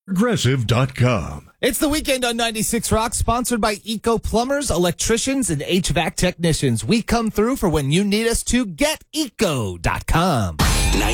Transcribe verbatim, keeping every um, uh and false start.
Progressive dot com. It's the weekend on ninety-six Rock, sponsored by Eco Plumbers, electricians, and H V A C technicians. We come through for when you need us to. Get eco dot com.